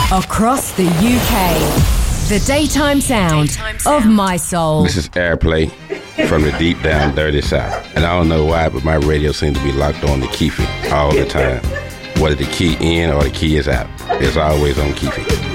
Across the UK, the daytime sound of my soul. This is Airplay from the deep down dirty south. And I don't know why, but my radio seems to be locked on to Keefe all the time. Whether the key in or the key is out, it's always on Keefe.